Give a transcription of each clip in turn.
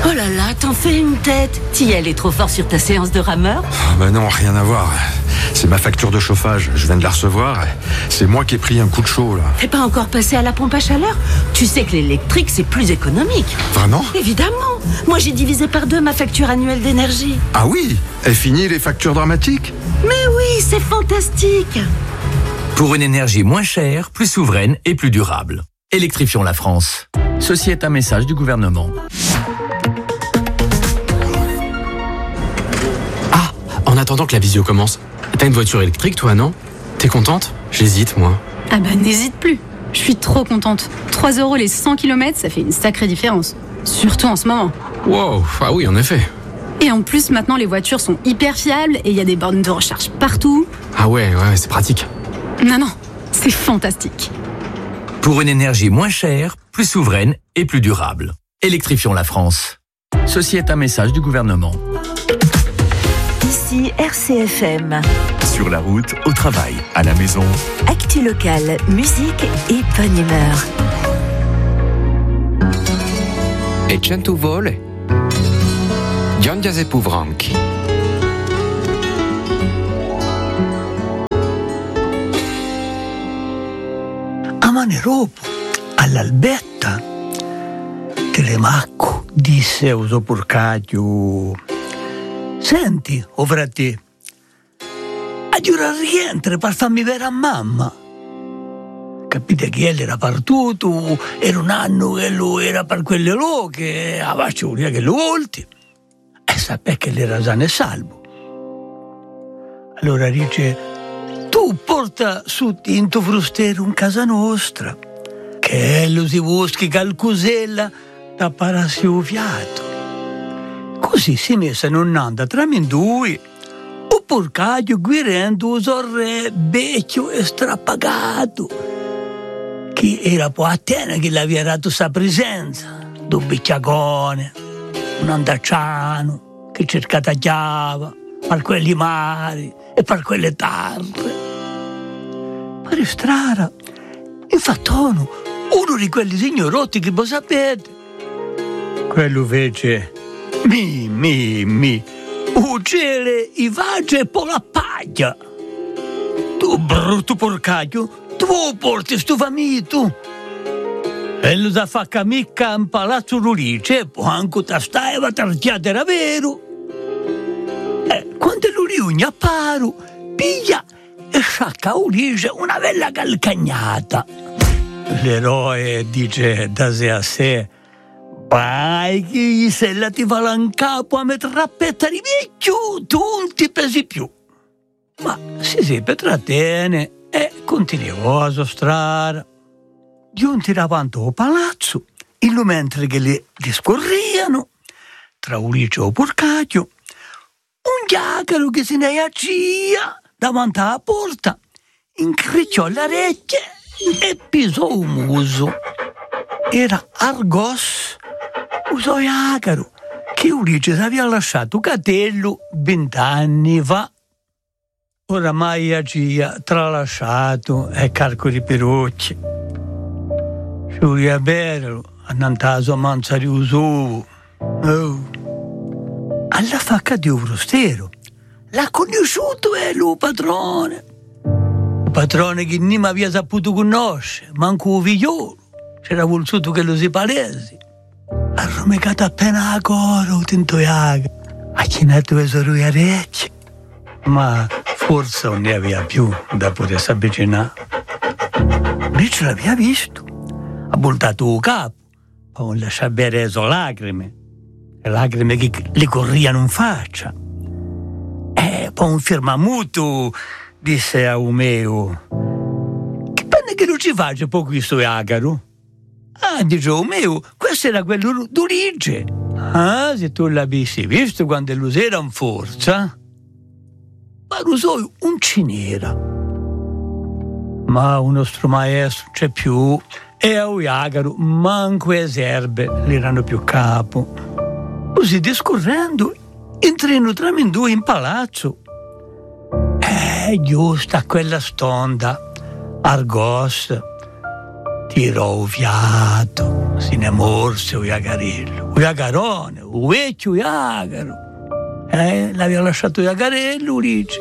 Oh là là, t'en fais une tête. T'y est trop fort sur ta séance de rameur? Bah non, rien à voir. C'est ma facture de chauffage, je viens de la recevoir. C'est moi qui ai pris un coup de chaud, là. T'es pas encore passé à la pompe à chaleur? Tu sais que l'électrique, c'est plus économique. Vraiment? Évidemment. Moi, j'ai divisé par 2 ma facture annuelle d'énergie. Ah oui? Et fini les factures dramatiques? Mais oui, c'est fantastique. Pour une énergie moins chère, plus souveraine et plus durable. Électrifions la France. Ceci est un message du gouvernement. Ah, en attendant que la visio commence, t'as une voiture électrique toi, non? T'es contente? J'hésite, moi. Ah bah n'hésite plus. Je suis trop contente. 3 € les 100 km, ça fait une sacrée différence. Surtout en ce moment. Wow, ah oui, en effet. Et en plus, maintenant, les voitures sont hyper fiables et il y a des bornes de recharge partout. Ah ouais, c'est pratique. Non, c'est fantastique. Pour une énergie moins chère, plus souveraine et plus durable. Électrifions la France. Ceci est un message du gouvernement. Ici RCFM. Sur la route, au travail, à la maison. Actu locale, musique et bonne humeur. E 100 vole? Giondiase Puvranchi. A Maneropo, all'Albetta, Telemacco disse a Usopurcadio: senti, o frate, a giurare rientre per farmi vedere a mamma. Capite che egli era partuto, era un anno che lui era per quelle loche, aveva giuria che lo volti, e sapeva che l'era sano e salvo. Allora dice: tu porta su tinto frustero in casa nostra, che lo si buschi calcusella da pararsi un fiato. Così si messa nonnanda tra me due, o porcaio guirendo un sorre vecchio e strappagato, che era poi a Atene che l'aveva dato sa presenza, un bicciacone, un andacciano che cercata chiava per quelli mari e per quelle terre. Pare strana, infatti uno di quelli signorotti che voi sapete. Quello fece mi uccele i vaggi e poi la paglia. Tu brutto porcaio, tu porti sto famiglia tu. E lo da fa camicca in palazzo Rulice, poi anche ta stava tarchiata era vero. Quando lui ogni apparo, piglia e sciacca Ulice una bella calcagnata. L'eroe dice da sé a sé: vai che se la ti va in capo a mettere rappetta di vecchio, tu non ti pesi più. Ma si trattiene e continuò a sostrare. Giunti davanti al palazzo, in lo mentre che li discorriano, tra Ulice e Porcacchio, un chiacchiero che se ne accia davanti alla porta, incricciò le orecchie e pisò un muso. Era Argos, uso chiacchiero, che Ulice aveva lasciato Catello 20 anni fa. Oramai agia tralasciato e carco di perucci. Giulia Bello, annantaso manza di uso. Alla facca di un frustero. L'ha conosciuto è lo padrone. Un padrone che non mi aveva saputo conoscere, manco un figliolo. C'era voluto che lo si palesi. Ha rumicato appena a coro, tinto iaga. Ha chinato le sue orecchie. Ma forse non ne aveva più da potersi avvicinare. Invece l'aveva visto. Ha voltato il capo, poi lasciava bere le lacrime. Le lacrime che le corriano in faccia. E poi un firmamuto disse a Umeo: che penne che non ci faccia poi questo agaro? Ah, dice Umeo, questo era quello d'Ulice. Ah, se tu l'avessi visto quando lui era in forza. Ma lo so, un cinera. Ma un nostro maestro c'è più e a Uiagaro manco le serbe l'erano più capo. Così discorrendo entrano tra me due in palazzo. Giusto a quella stonda Argos tirò fiato. si ne morse un iagarello, un iagarone, un vecchio iagaro. L'aveva lasciato iagarello, Ulice.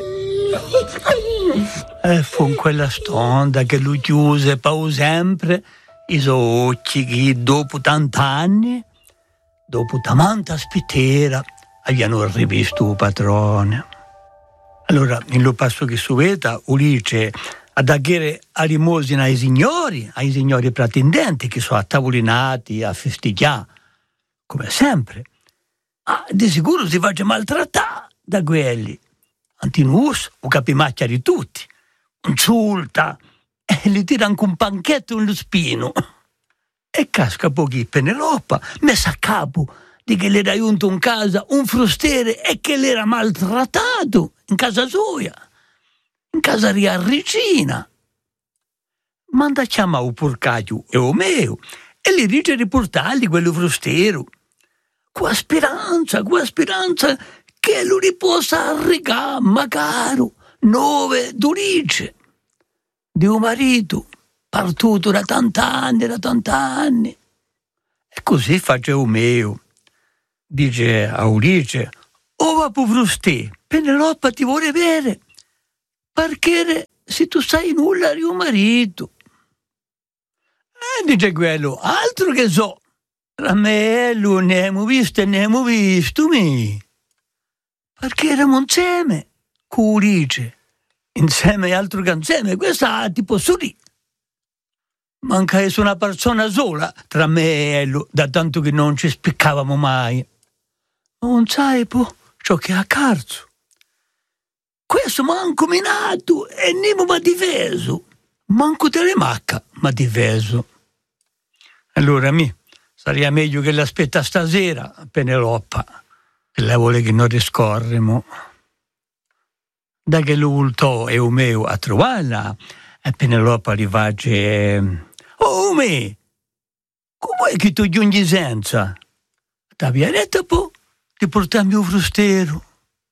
E fu in quella stonda che lui chiuse poi sempre i suoi occhi che dopo tant'anni, dopo tanta spittera, abbiano rivisto il padrone. Allora, in lo passo che suveta, Ulice a dare a limosina ai signori pretendenti che sono attavolinati a festeggiare, come sempre. Ma di sicuro si faccia maltrattare da quelli. Antinus, o capimacchia di tutti, insulta e gli tira anche un panchetto nello spino. E casca pochi Penelope, messa a capo di che le era giunto in casa un frustiere e che l'era maltrattato in casa sua, in casa di Regina. Manda a chiamare un porcaio e Omeo e gli dice di portargli quello frustiero. Qua speranza che lui possa arregare magari 9 d'Ulice di un marito partuto da tant'anni. E così faceva Omeo. Dice a Ulice: "Oh, va fruste, Penelope ti vuole bene, perché se tu sai nulla di un marito." Dice quello: "Altro che so, tra me e lui ne abbiamo visto, mi. Perché eravamo insieme con Ulice, insieme altro che insieme, questa ti posso dire. Manca essere una persona sola tra me e lui, da tanto che non ci spiccavamo mai. Non sai ciò che ha carzo. Questo manco minato e nemmeno mi ha difeso. Manco Telemacca mi ha difeso. Allora sarebbe meglio che l'aspetta stasera, Penelope, che la vuole che non riscorremo. Da che l'ulto e Omeo a trovarla, e Penelope gli face: "Oh, me, come è che tu giungi senza? T'abbia detto ti portammi un frustero."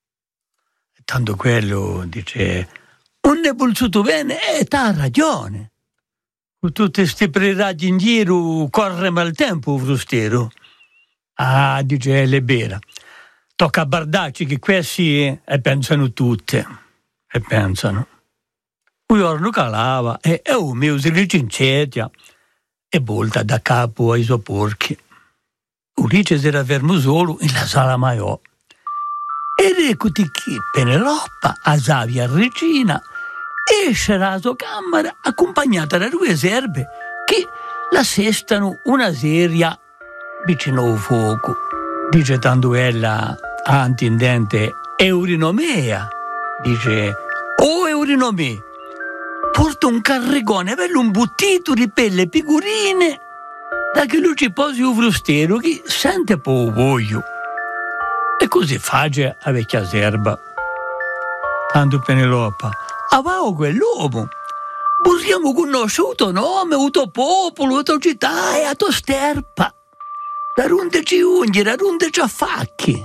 E tanto quello dice: "Non ne volsuto bene e t'ha ragione. Con tutti sti preraggi in giro corre maltempo un frustero." "Ah", dice Lebera, "tocca a bardarci che questi e pensano tutte. E pensano." Un giorno calava e Omeo si ricincetia e volta da capo ai suoi porchi. Ulice si era fermo solo in la sala maiò. Ed eccoti che Penelope, a Savia Regina, esce dalla sua camera accompagnata da 2 serve che la sestano una seria vicino al fuoco. Dice tanto ella a intendente Eurinomea, dice: "Oh, Eurinomea, porta un carregone bello imbuttito di pelle pigurine da che lui ci posi un frustero che sente po' voglio." E così face a vecchia serba. Tanto Penelope: "Avao quell'uomo, vorremmo conosciuto nome, uto popolo, uto città e a to sterpa, da runde ci unghie, da runde ci affacchi."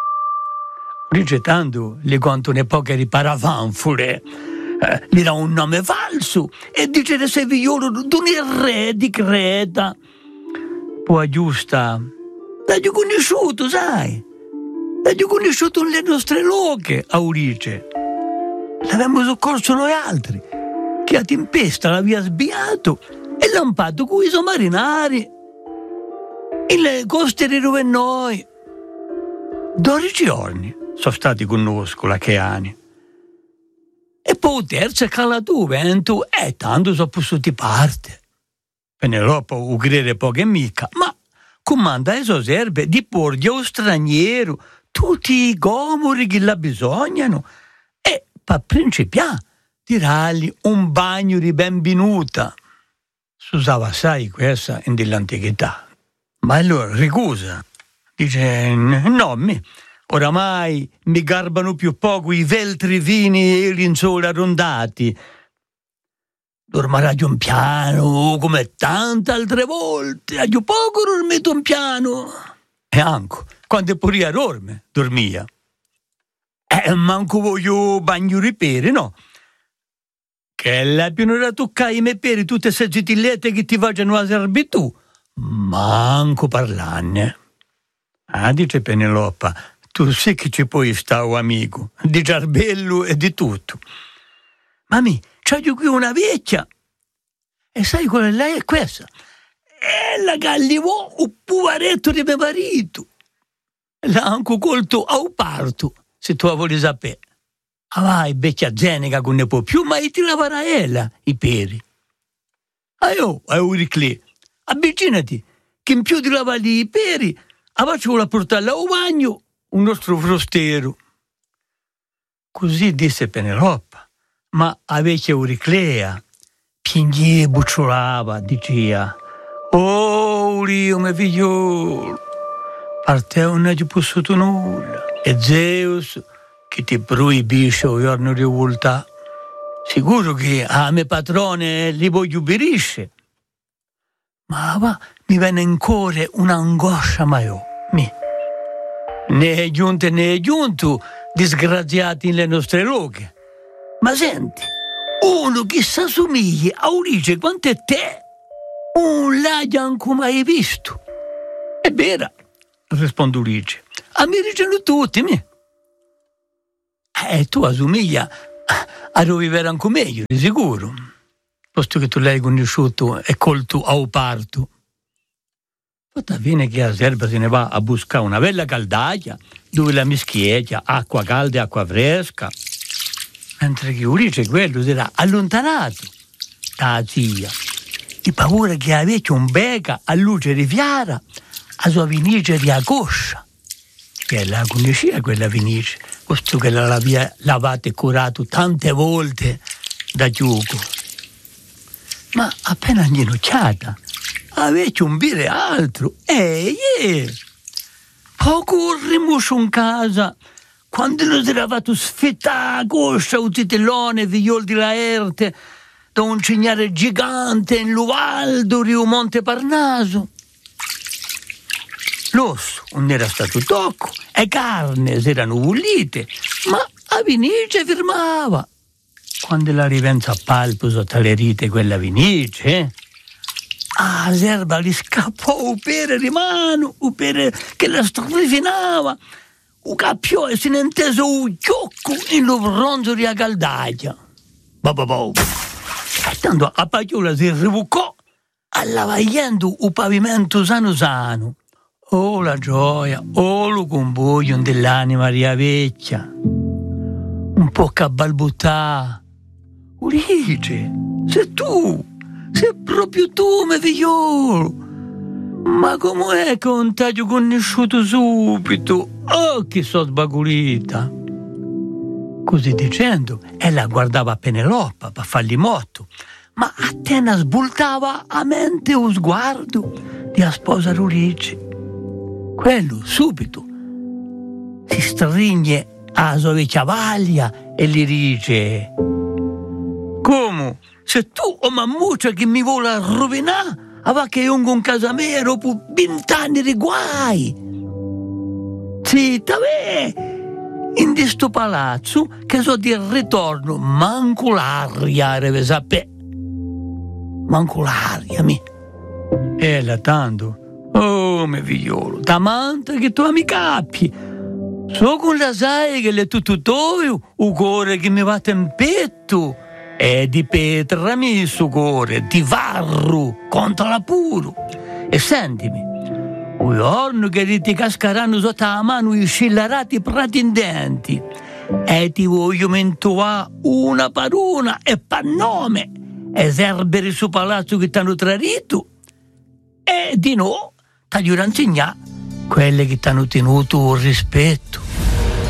Dice tanto le contano poche di paravanfule, gli dà un nome falso e dice che sei figliolo d'un re di Creta. Poi aggiusta: "L'hai conosciuto, sai? L'hai conosciuto nelle nostre loche a Ulice. L'avevamo soccorso noi altri, che a tempesta l'aveva sbiato e lampato con i suoi marinari. E le coste di dove noi. 12 giorni sono stati con noi, che anni. E poi terza calato vento e tanto sono possuti parte." Penelope o crede poche mica, ma comanda ai suoi serve di porgli a un straniero tutti i gomori che la bisognano e per principiare tirargli un bagno di benvenuta. Si usava assai questa in dell'antichità. Ma allora ricusa. Dice: "No, oramai mi garbano più poco i veltri vini e gli insoli arrondati. Dormirà un piano come tante altre volte, a poco dormito un piano." E anche quando pure a dormia. Manco voglio bagno ripere, no? Che la più da toccare i me peri tutte queste gitillette che ti facciano a servitù, Manco parlarne. Dice Penelope, tu sì che ci puoi stare, amico, di ciarbello e di tutto. Mami, c'ho io qui una vecchia. E sai quella lei è questa? È la gallivò un puvaretto di mio marito. L'ha anche colto a un parto, se tu la vuoi sapere. Vai, vecchia zenica che ne può più, ma ti lavarà ella i peri. Io, Auriclè, avvicinati, che in più di lavare i peri, faccio la portare al bagno un nostro frostero. Così disse Penelope, ma a vecchia Auriclea piangeva, bucciolava, diceva, oh, Dio mio figliolo, per te non è possuto nulla, e Zeus che ti proibisce il giorno di volta. Sicuro che a me padrone li voglio ubbidisce. Ma va, mi viene in cuore un'angoscia, ma io, ne è giunto, disgraziati nelle nostre loghe. Ma senti, uno che si assomiglia a Ulice quanto è te, non l'hai anche mai visto. È vera, risponde Ulice. A me dicono tutti, me. Tu assomiglia a vivere anche meglio, di sicuro, posto che tu l'hai conosciuto e colto a un parto. Fatta fine che a Serba se ne va a buscare una bella caldaia dove la mischietta, acqua calda e acqua fresca, mentre che Ulice quello si era allontanato da zia, di paura che avesse un becca a luce di fiara a sua vinice di agoscia, che la conosceva quella vinice, posto che l'aveva lavata e curato tante volte da giugo. Ma appena inginocchiata, aveva un bere altro. Poco rimuscio in casa, quando lo si era fatto sfettare a coscia un titellone figliol di Laerte da un cignare gigante in Luvaldo, Rio Monte Parnaso. L'osso non era stato tocco e carne si erano bollite, ma a vinice firmava. Quando la rivenza a palpo sotto le rite quella vinice, a Serba gli scappò un pere di mano, un pere che la strifinava, un cappiò e se ne inteso un chiocco in lo bronzo di caldaia. E tanto a pagliola si rivuccò, allavagliando un pavimento sano sano. Oh la gioia, oh lo comboglio dell'anima vecchia, un po' cabalbuttà. Ulice, sei proprio tu, mio figliolo. Ma com'è che non ti ho conosciuto subito? Oh, che so sbagulita. Così dicendo, ella guardava Penelope per fargli motto, ma appena svoltava a mente lo sguardo di sposa Ulice. Quello subito si stringe a sua vecchia vaglia e gli dice: come? Se tu o mammuccia che mi vuole rovinare, aveva che io in casa mia dopo 20 anni di guai. Sì, t'avè in questo palazzo che so di ritorno manco l'aria deve sapere. Manco l'aria, mi. E la tanto. Oh, mio figliolo, tamanta che tu mi capi. So con la sai che le tutto toio, un cuore che mi va in petto. È di petra mi suo cuore, di varro, contro la puro. E sentimi, un giorno che ti cascaranno sotto la mano i scellerati pretendenti e ti voglio mentuare una per una e per nome e serbere su palazzo che ti hanno tradito e di no. Tagliano insegna quelle che ti hanno tenuto il rispetto.